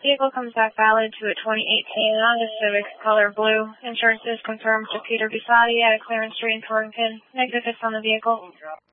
Vehicle comes back valid to a 2018 Honda Civic, color blue. Insurance is confirmed to Peter Bisatti at a clearance street in Torrington. Negative hits on the vehicle.